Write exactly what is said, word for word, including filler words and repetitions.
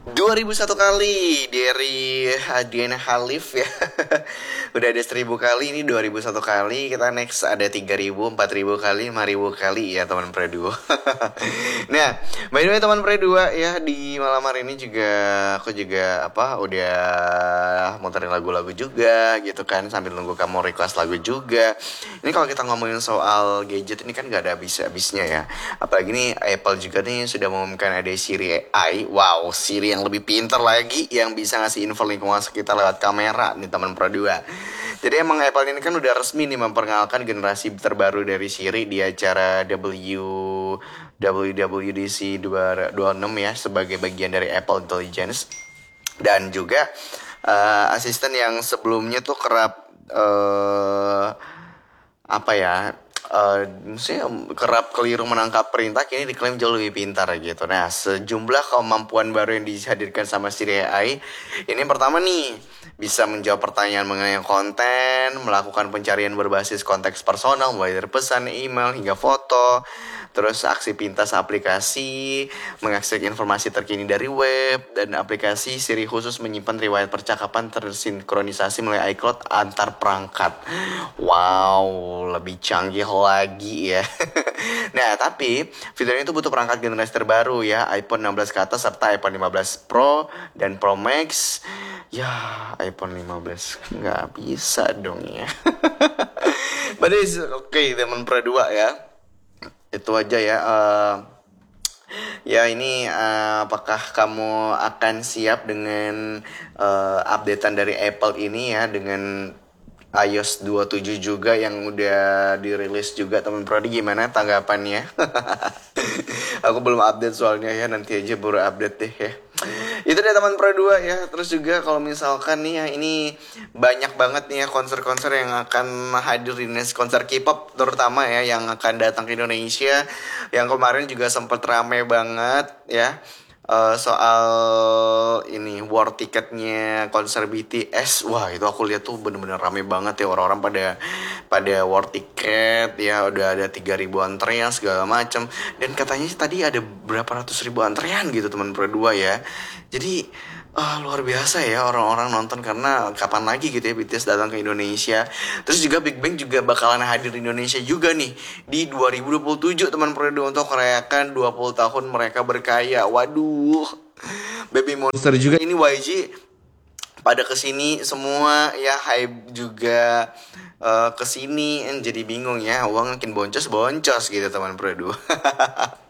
dua ribu satu kali dari Diana Khalif ya. Udah ada seribu kali, ini dua ribu satu kali. Kita next ada tiga ribu, empat ribu kali, lima ribu kali ya teman Pre dua. Nah, by the way teman Pre dua ya, di malam hari ini juga aku juga apa udah muterin lagu-lagu juga gitu kan, sambil nunggu kamu request lagu juga. Ini kalau kita ngomongin soal gadget ini kan gak ada habis-habisnya ya. Apalagi nih Apple juga nih sudah mengumumkan ada Siri A I. Wow, Siri yang lebih pintar lagi yang bisa ngasih info lingkungan sekitar lewat kamera nih teman Pro dua. Jadi emang Apple ini kan udah resmi nih memperkenalkan generasi terbaru dari Siri di acara W W W D C dua puluh enam ya, sebagai bagian dari Apple Intelligence. Dan juga uh, asisten yang sebelumnya tuh kerap uh, apa ya uh, maksudnya kerap keliru menangkap perintah, kini diklaim jauh lebih pintar gitu. Nah, sejumlah kemampuan baru yang dihadirkan sama Siri A I ini, pertama nih, bisa menjawab pertanyaan mengenai konten, melakukan pencarian berbasis konteks personal mulai dari pesan, email hingga foto. Terus aksi pintas aplikasi, mengakses informasi terkini dari web, dan aplikasi Siri khusus menyimpan riwayat percakapan tersinkronisasi melalui iCloud antar perangkat. Wow, lebih canggih lagi ya. Nah, tapi fitur ini tuh butuh perangkat generasi terbaru ya, iPhone enam belas ke atas serta iPhone lima belas Pro dan Pro Max. Ya, iPhone lima belas nggak bisa dong ya. But it's okay teman Pro dua ya. Itu aja ya. Uh, ya ini uh, apakah kamu akan siap dengan uh, updatean dari Apple ini ya, dengan i O S dua puluh tujuh juga yang udah dirilis juga teman Prodi? Gimana tanggapannya? Aku belum update soalnya ya, nanti aja baru update deh ya. Itu deh teman Pro dua ya. Terus juga kalau misalkan nih ya, ini banyak banget nih ya konser-konser yang akan hadir di next konser K-pop terutama ya, yang akan datang ke Indonesia. Yang kemarin juga sempat rame banget ya, uh, soal ini war tiketnya konser B T S. Wah, itu aku lihat tuh bener-bener rame banget ya, orang-orang pada pada war tiket ya, udah ada tiga ribu antrean segala macam. Dan katanya sih tadi ada berapa ratus ribu antrean gitu teman Pro dua ya. Jadi ah, luar biasa ya orang-orang nonton, karena kapan lagi gitu ya B T S datang ke Indonesia. Terus juga Big Bang juga bakalan hadir di Indonesia juga nih di dua ribu dua puluh tujuh teman Pro dua, untuk merayakan dua puluh tahun mereka berkarya. Waduh, Baby Monster juga ini Y G pada kesini semua ya, hype juga uh, kesini. Jadi bingung ya, uang makin boncos-boncos gitu teman Pro dua.